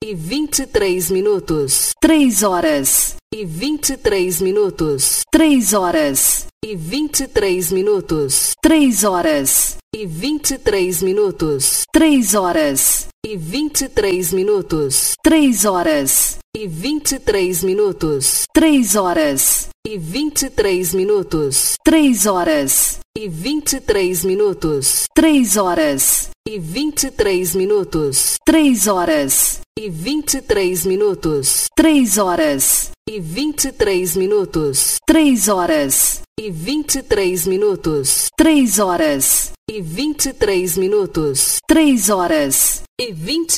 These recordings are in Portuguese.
e 23 minutos. 3 horas e 23 minutos. 3 horas e 23 minutos. 3 horas e 23 minutos. 3 horas e 23 minutos. 3 horas e 23 minutos. 3 horas e 23 minutos. 3 horas e 23 minutos. 3 horas e 23 minutos. 3 horas e 23 minutos. 3 horas e 23 minutos. 3 horas e 23 minutos. 3 horas e 23 minutos. 3 horas e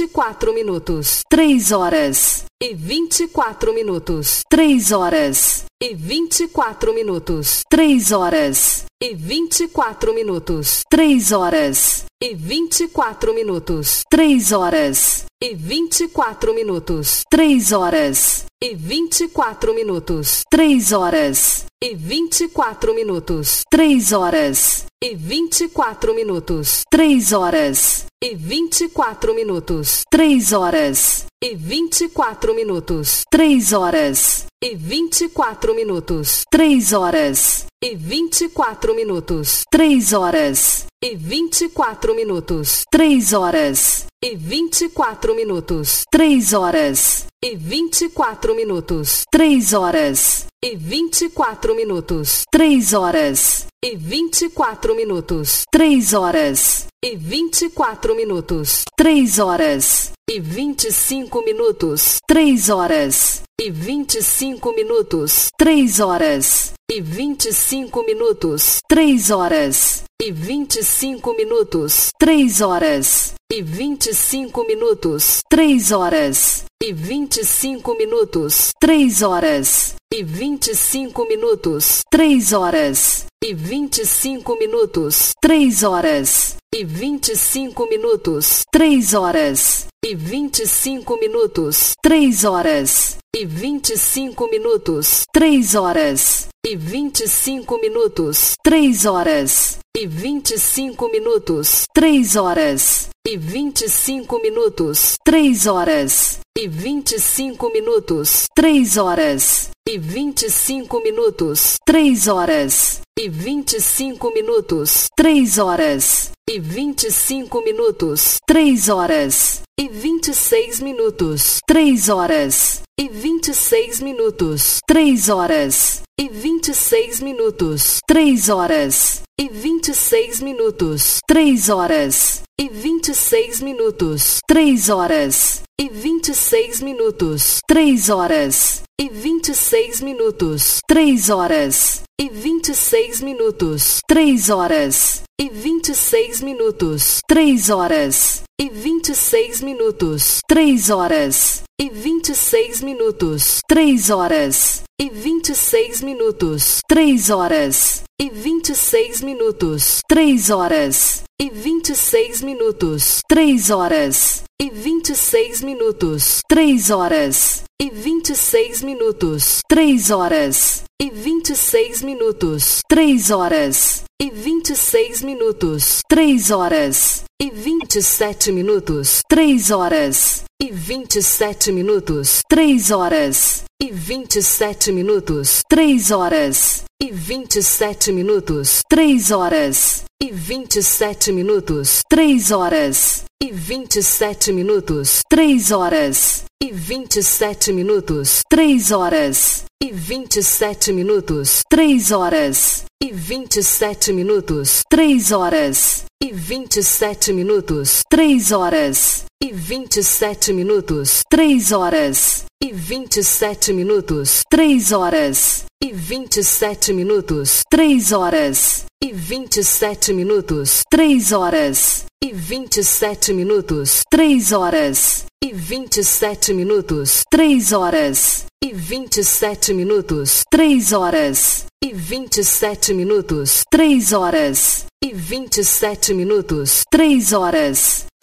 24 minutos. 3 horas e 24 minutos. 3 horas e 24 minutos. 3 horas e 24 minutos. 3 horas e 24 minutos. 3 horas e 24 minutos. 3 horas e 24 minutos. 3 horas e 24 minutos. 3 horas e 24 minutos. 3 horas e 24 minutos. 3 horas e 24 minutos. 3 horas e 24 minutos. 3 horas e 24 minutos. 3 horas e 24 minutos. 3 horas e 24 minutos. 3 horas e 24 minutos. 3 horas e 24 minutos. 3 horas e 24 minutos. 3 horas e 24 minutos. 3 horas e 25 minutos. 3 horas e 25 minutos. 3 horas e 25 minutos. 3 horas e 25 minutos. 3 horas e 25 minutos. 3 horas e 25 minutos. 3 horas e 25 minutos. 3 horas e 25 minutos. 3 horas e 25 minutos. 3 horas e 25 minutos. 3 horas e 25 minutos. 3 horas e 25 minutos. 3 horas e 25 minutos. 3 horas e 25 minutos. 3 horas e 25 minutos. 3 horas e 25 minutos. 3 horas e 25 minutos. 3 horas e 25 minutos. 3 horas e 26 minutos. 3 horas e 26 minutos. 3 horas e 26 minutos. 3 horas e 26 minutos. 3 horas e 26 minutos. 3 horas e 26 minutos. 3 horas e 26 minutos. 3 horas e 26 minutos. 3 horas e 26 minutos. 3 horas e 26 minutos. 3 horas e 26 minutos. 3 horas e 26 minutos. 3 horas e 26 minutos. 3 horas e 26 minutos. 3 horas e 26 minutos. 3 horas e 26 minutos. 3 horas e 26 minutos. 3 horas e 26 minutos. 3 horas e 27 minutos. 3 horas e 27 minutos. 3 horas e 27 minutos. 3 horas e 27 minutos. 3 horas e 27 minutos. 3 horas e 27 minutos. 3 horas e 27 minutos. 3 horas e 27 minutos. 3 horas e 27 minutos. 3 horas e 27 minutos. 3 horas e 27 minutos. 3 horas e 27 minutos. 3 horas e 27 minutos. 3 horas e 27 minutos. 3 horas e 27 minutos. 3 horas e 27 minutos. 3 horas e 27 minutos. 3 horas e 27 minutos. 3 horas e 27 minutos. 3 horas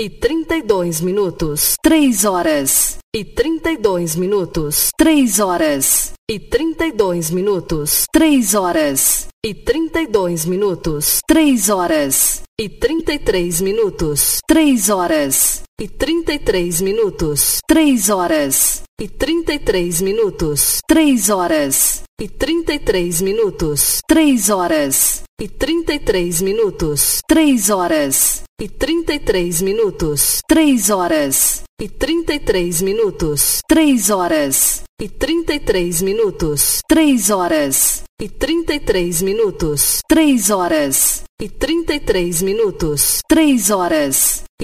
e 32 minutos, 3 horas e 32 minutos, 3 horas e 32 minutos, 3 horas e 32 minutos, 3 horas e 33 minutos, 3 horas e 33 minutos, 3 horas e 33 minutos, 3 horas e 33 minutos, 3 horas e 33 minutos, 3 horas e 33 minutos, 3 horas e 33 minutos, 3 horas e 33 minutos, 3 horas e 33 minutos, 3 horas e 33 minutos, 3 horas e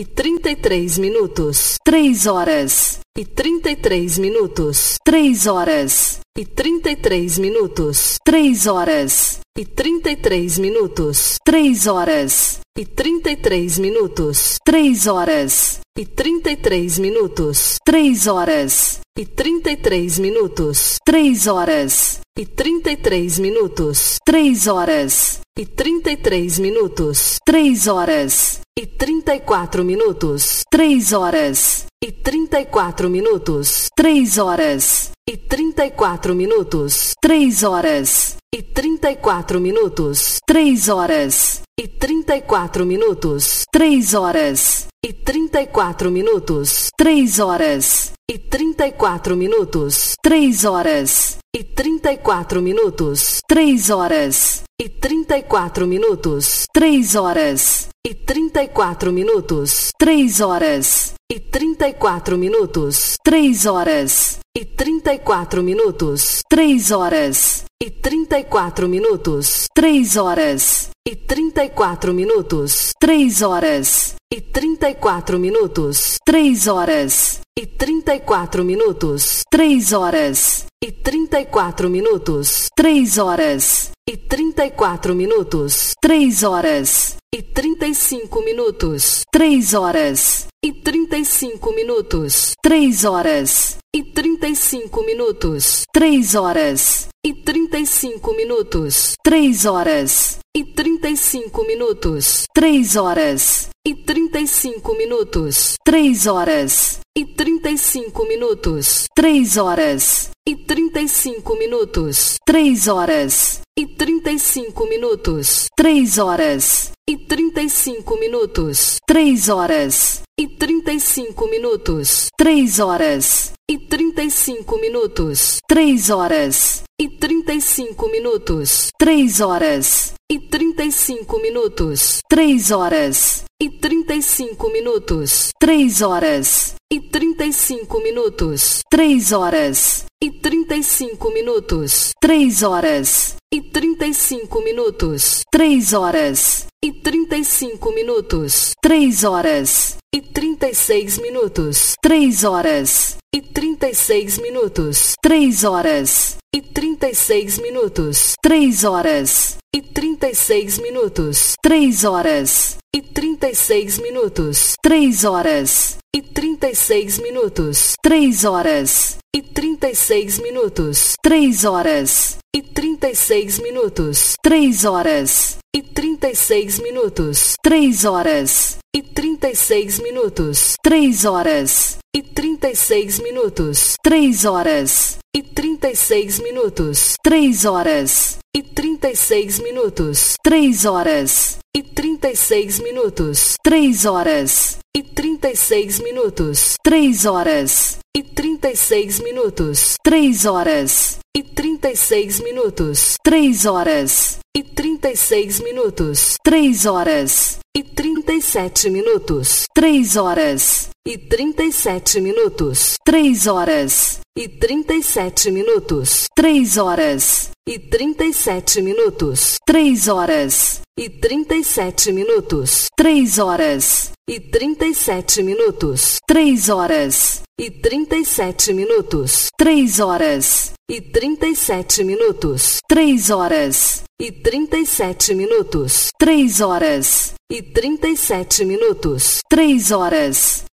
33 minutos, 3 horas e 33 minutos, 3 horas e 33 minutos, 3 horas e 33 minutos, 3 horas e 33 minutos, 3 horas e 33 minutos, 3 horas e 33 minutos, 3 horas e 33 minutos, 3 horas e 33 minutos, 3 horas e 34 minutos, 3 horas e 34 minutos, 3 horas e 34 minutos, 3 horas e 34 minutos, 3 horas e 34 minutos, 3 horas e 34 minutos, 3 horas e 34 minutos, 3 horas e 34 minutos, 3 horas e 34 minutos, 3 horas e 34 minutos, 3 horas e 34 minutos, 3 horas e 34 minutos, 3 horas e 34 minutos, 3 horas e 34 minutos, 3 horas e 34 minutos, 3 horas e 34 minutos, 3 horas e 34 minutos, 3 horas e 34 minutos, 3 horas e 35 minutos, 3 horas e 35 minutos, 3 horas e 35 minutos, 3 horas e 35 minutos, 3 horas e 35 minutos, 3 horas e 35 minutos, 3 horas e 35 minutos, 3 horas e 35 minutos, 3 horas e 35 minutos, 3 horas e 35 minutos, 3 horas e 35 minutos, 3 horas e 35 minutos, 3 horas e 35 minutos, 3 horas e 35 minutos, 3 horas e 35 minutos, 3 horas e 35 minutos, 3 horas e 35 minutos, 3 horas e 35 minutos, 3 horas e 35 minutos, 3 horas e 36 minutos, 3 horas e 36 minutos, 3 horas e 36 minutos, 3 horas e 36 minutos, 3 horas e 36 minutos, 3 horas e 36 minutos, 3 horas e 36 minutos, 3 horas e 36 minutos, 3 horas e 36 minutos, 3 horas e 36 minutos, 3 horas e 36 minutos, 3 horas e 36 minutos, 3 horas e 36 minutos, 3 horas e 36 minutos, 3 horas e 36 minutos, 3 horas e 36 minutos, 3 horas e 36 minutos, 3 horas e 36 minutos, 3 horas e 37 minutos, 3 horas e 37 minutos, 3 horas e 37 minutos, 3 horas e 37 minutos, 3 horas e 37 minutos, 3 horas e 37 minutos, 3 horas e 37 minutos, 3 horas e 37 minutos, 3 horas e 37 minutos, 3 horas e 37 minutos, 3 horas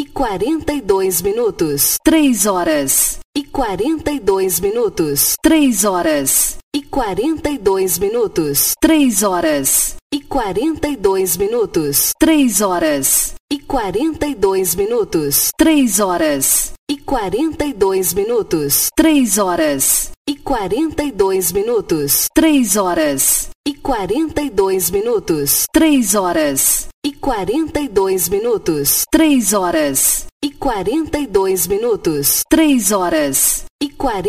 e 42 minutos. 3 horas e 42 minutos. 3 horas e 42 minutos. 3 horas e 42 minutos. 3 horas e 42 minutos. 3 horas e 42 minutos. 3 horas e 42 minutos. 3 horas e 42 minutos. 3 horas e 42 minutos. 3 horas e 42 minutos. 3 horas e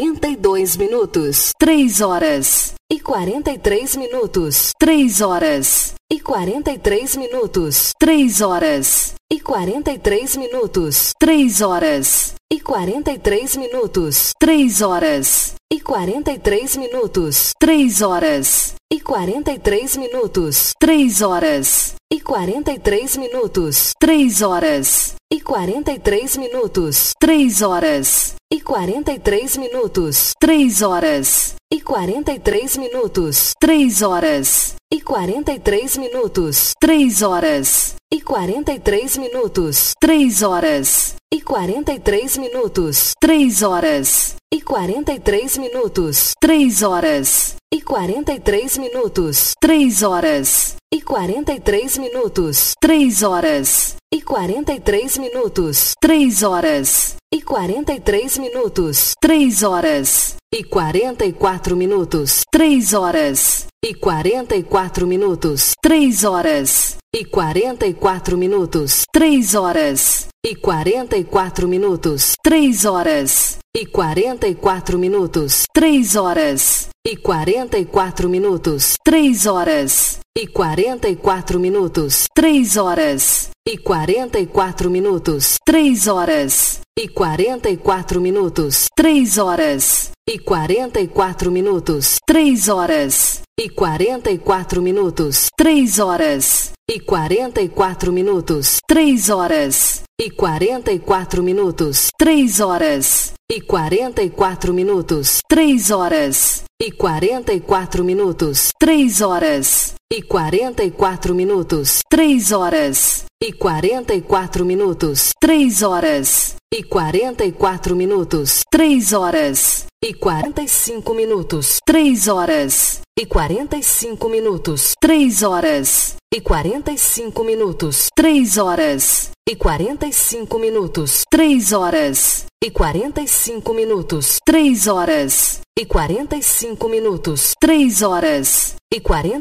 42 minutos. 3 horas e 43 minutos. 3 horas e 43 minutos. 3 horas e 43 minutos. 3 horas e 43 minutos. 3 horas e 43 minutos. 3 horas e 43 minutos. 3 horas e 43 minutos. 3 horas e 43 minutos. 3 horas e 43 minutos. 3 horas e 43 minutos. 3 horas e 43 minutos. 3 horas e 43 minutos. 3 horas e 43 minutos. 3 horas e 43 minutos. 3 horas e 43 minutos. 3 horas e 43 minutos. 3 horas e 43 minutos. 3 horas e 43 minutos. 3 horas e 44 minutos. 3 horas e 44 minutos. 3 horas e 44 minutos. 3 horas e 44 minutos. 3 horas e 44 minutos. 3 horas e 44 minutos. 3 horas e 44 minutos. 3 horas e 44 minutos. 3 horas e 44 minutos. 3 horas e 44 minutos. 3 horas e 44 minutos. 3 horas e 44 minutos. 3 horas e 44 minutos. 3 horas e 44 minutos. 3 horas e 44 minutos. 3 horas e 44 minutos. 3 horas e 44 minutos. 3 horas e 44 minutos. 3 horas e 45 minutos. 3 horas e 45 minutos. 3 horas e 45 minutos. 3 horas e 45 minutos. 3 horas e 45 minutos. 3 horas e 45 minutos. 3 horas e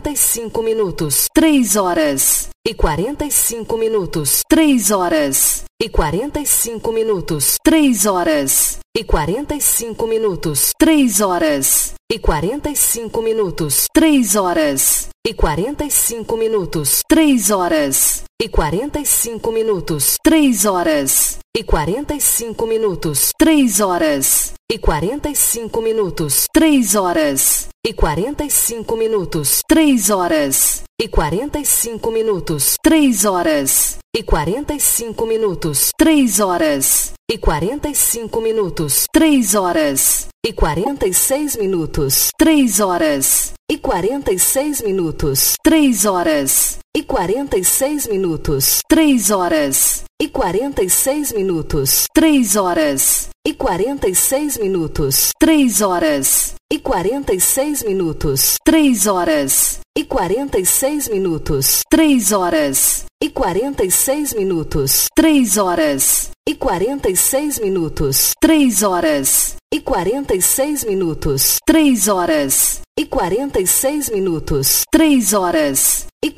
45 minutos. 3 horas e 45 minutos. 3 horas e 45 minutos. 3 horas e 45 minutos. 3 horas e 45 minutos. 3 horas e 45 minutos. 3 horas e 45 minutos. 3 horas e 45 minutos. 3 horas e 45 minutos. 3 horas e 45 minutos. 3 horas e 45 minutos. 3 horas e 45 minutos. 3 horas e 45 minutos. 3 horas e 46 minutos. 3 horas e 46 minutos. 3 horas e 46 minutos. 3 horas e 46 minutos. 3 horas e 46 minutos. 3 horas e 46 minutos. 3 horas e 46 minutos. 3 horas e 46 minutos. 3 horas e 46 minutos. 3 horas e 46 minutos. 3 horas e 46 minutos. 3 horas e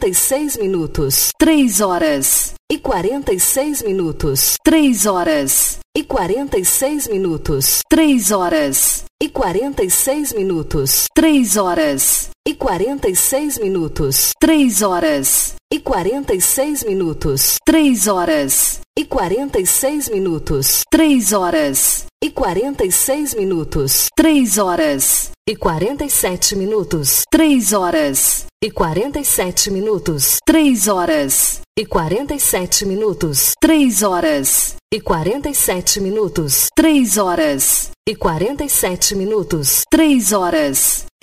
46 minutos. 3 horas e 46 minutos. 3 horas e 46 minutos. 3 horas e 46 minutos. 3 horas e 46 minutos. 3 horas e 46 minutos. 3 horas e 46 minutos. 3 horas e 46 minutos. 3 horas e 47 minutos. 3 horas e 47 minutos. 3 horas e 47 minutos. 3 horas e 47 minutos. 3 horas e 47 minutos. 3 horas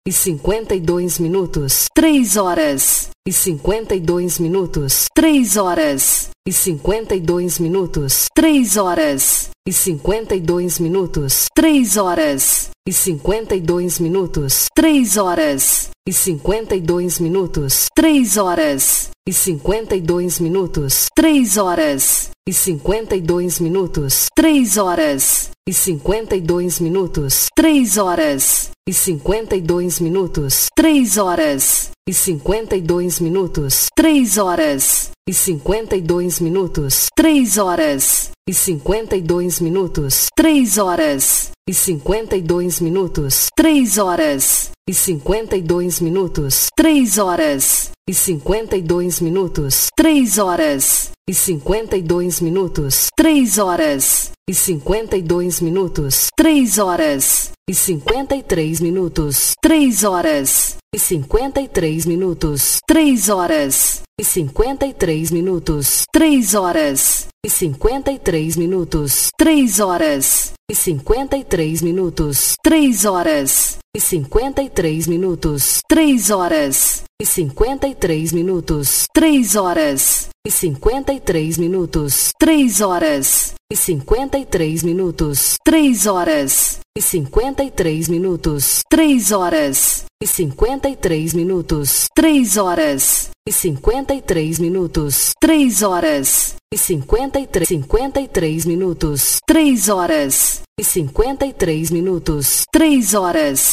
e 52 minutos, 3 horas e 52 minutos, 3 horas e 52 minutos, 3 horas e 52 minutos, 3 horas e 52 minutos, 3 horas e 52 minutos, 3 horas e 52 minutos, 3 horas e 52 minutos, 3 horas e 52 minutos, 3 horas e 52 minutos, 3 horas e 52 minutos, 3 horas e 52 minutos, 3 horas e 52 minutos, 3 horas e 52 minutos, 3 horas e 52 minutos, 3 horas e 52 minutos, 3 horas e 52 minutos, 3 horas e 52 minutos, 3 horas e 53 minutos, 3 horas e 53 minutos, 3 horas e 53 minutos, 3 horas e 53 minutos, 3 horas e 53 minutos, 3 horas e 53 minutos, 3 horas e 53 minutos, 3 horas e 53 minutos, 3 horas e 53 minutos, 3 horas e 53 minutos, 3 horas e 53 minutos, 3 horas e 53 minutos, 3 horas e 53 minutos, 3 horas e 53 minutos, 3 horas